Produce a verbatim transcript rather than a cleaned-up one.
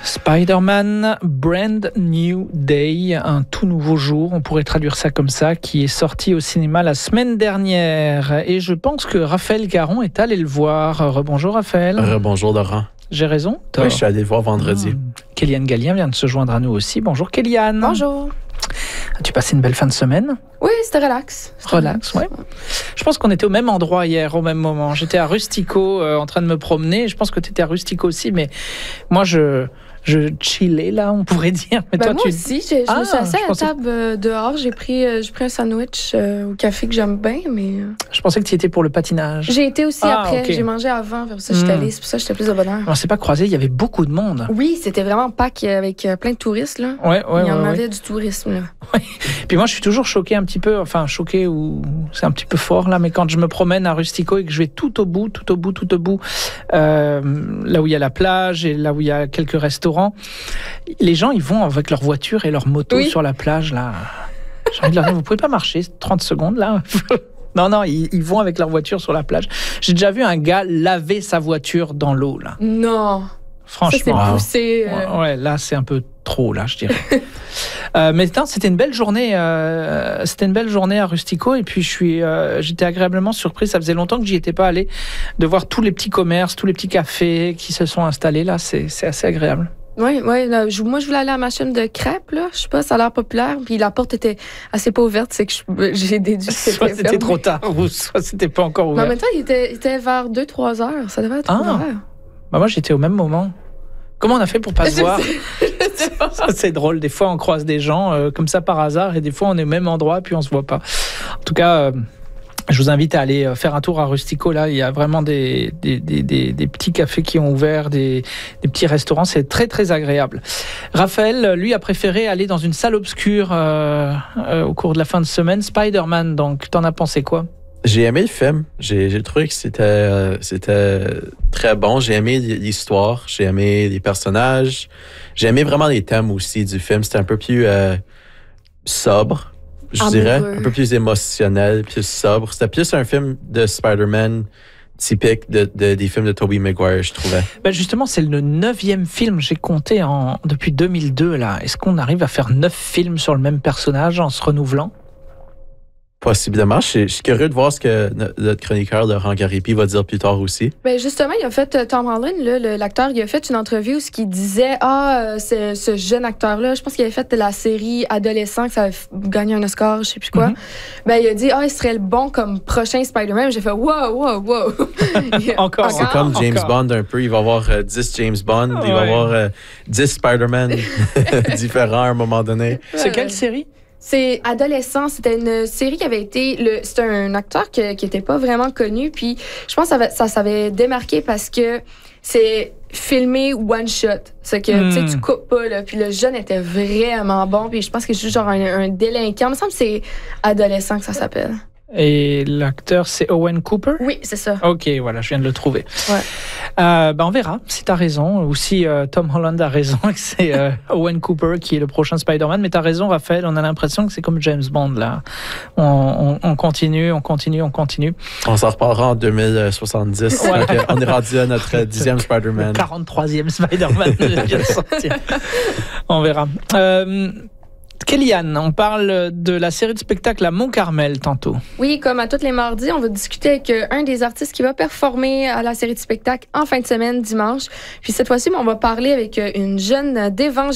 Spider-Man Brand New Day, un tout nouveau jour, on pourrait traduire ça comme ça, qui est sorti au cinéma la semaine dernière. Et je pense que Raphaël Caron est allé le voir. Rebonjour Raphaël. Rebonjour Laurent. J'ai raison? T'as... Oui, je suis allé le voir vendredi. Mmh. Kéliane Gallien vient de se joindre à nous aussi. Bonjour Kéliane. Bonjour. As-tu passé une belle fin de semaine? Oui, c'était relax. C'était relax, oui. Ouais. Je pense qu'on était au même endroit hier, au même moment. J'étais à Rustico euh, en train de me promener. Je pense que tu étais à Rustico aussi, mais moi, je... Je chillais là, on pourrait dire. Mais ben toi, moi tu... aussi, je, je ah, me suis assise à la table que... dehors. J'ai pris, euh, j'ai pris un sandwich euh, au café que j'aime bien, mais... Euh... Je pensais que tu y étais pour le patinage. J'ai été aussi ah, après. Okay. J'ai mangé avant, pour ça, j'étais mm. allée. C'est pour ça que j'étais plus de bonheur. On s'est pas croisés, il y avait beaucoup de monde. Oui, c'était vraiment Pâques avec euh, plein de touristes. Là. Ouais, ouais, il y en ouais, avait ouais. du tourisme. Là. Ouais. Puis moi, je suis toujours choquée un petit peu, enfin choquée, ou c'est un petit peu fort là, mais quand je me promène à Rustico et que je vais tout au bout, tout au bout, tout au bout, euh, là où il y a la plage et là où il y a quelques restaurants, les gens, ils vont avec leur voiture et leur moto oui. sur la plage, là. J'ai envie de leur dire, vous pouvez pas marcher trente secondes, là? Non, non, ils, ils vont avec leur voiture sur la plage. J'ai déjà vu un gars laver sa voiture dans l'eau, là. Non. Franchement. Ça, c'est poussé. Euh... Ouais, ouais, là, c'est un peu trop, là, je dirais. euh, mais non, c'était une belle journée. Euh, c'était une belle journée à Rustico. Et puis, je suis, euh, j'étais agréablement surprise. Ça faisait longtemps que j'y étais pas allé. De voir tous les petits commerces, tous les petits cafés qui se sont installés, là, c'est, c'est assez agréable. Oui, oui. Moi, je voulais aller à la machine de crêpes, là. Je sais pas, ça a l'air populaire. Puis la porte était assez pas ouverte. C'est que je, j'ai déduit que c'était Soit c'était fermé. Trop tard, ou soit c'était pas encore ouvert. Mais en même temps, il était, il était vers deux trois heures. Ça devait être ah. ouvert. Bah moi, j'étais au même moment. Comment on a fait pour pas se voir? Ça, c'est drôle. Des fois, on croise des gens euh, comme ça par hasard. Et des fois, on est au même endroit, puis on se voit pas. En tout cas... Euh, Je vous invite à aller faire un tour à Rustico. Là, il y a vraiment des, des, des, des, des petits cafés qui ont ouvert, des, des petits restaurants. C'est très, très agréable. Raphaël, lui, a préféré aller dans une salle obscure euh, euh, au cours de la fin de semaine. Spider-Man, donc, t'en as pensé quoi? J'ai aimé le film. J'ai, j'ai trouvé que c'était, euh, c'était très bon. J'ai aimé l'histoire. J'ai aimé les personnages. J'ai aimé vraiment les thèmes aussi du film. C'était un peu plus euh, sobre. Je Amoureux. dirais, un peu plus émotionnel, plus sobre. C'était plus un film de Spider-Man typique de, de, des films de Tobey Maguire, je trouvais. Ben justement, c'est le neuvième film, j'ai compté en, depuis deux mille deux. Là. Est-ce qu'on arrive à faire neuf films sur le même personnage en se renouvelant? Possiblement. Je suis, je suis curieux de voir ce que notre chroniqueur Laurent Garipi va dire plus tard aussi. Ben justement, il a fait, Tom Holland, là, le, l'acteur, il a fait une entrevue où il disait « Ah, ce, ce jeune acteur-là, je pense qu'il avait fait la série Adolescent, que ça avait gagné un Oscar, je sais plus quoi. Mm-hmm. » Ben il a dit « Ah, il serait le bon comme prochain Spider-Man. » J'ai fait « Wow, wow, wow. » Encore. C'est comme James Encore. Bond un peu. Il va y avoir euh, dix James Bond, ouais. Il va y avoir euh, dix Spider-Man différents à un moment donné. C'est quelle série? C'est Adolescent. C'était une série qui avait été... Le, c'était un acteur que, qui était pas vraiment connu. Puis je pense que ça, ça s'avait démarqué parce que c'est filmé one shot. C'est que mm. tu sais, tu coupes pas. Là, puis le jeune était vraiment bon. Puis je pense que c'est juste genre un, un délinquant. Il me semble que c'est Adolescent que ça s'appelle. Et l'acteur, c'est Owen Cooper? Oui, c'est ça. OK, voilà, je viens de le trouver. Ouais. Euh, ben on verra si tu as raison ou si euh, Tom Holland a raison que c'est euh, Owen Cooper qui est le prochain Spider-Man. Mais tu as raison, Raphaël, on a l'impression que c'est comme James Bond, là. On, on, on continue, on continue, on continue. On s'en reparlera en deux mille soixante-dix. Ouais. Donc, on est rendu à notre dixième Spider-Man. quarante-troisième Spider-Man vient de sortir. On verra. Euh, Kéliane, on parle de la série de spectacle à Mont-Carmel tantôt. Oui, comme à tous les mardis, on va discuter avec un des artistes qui va performer à la série de spectacle en fin de semaine, dimanche. Puis cette fois-ci, on va parler avec une jeune d'évangile.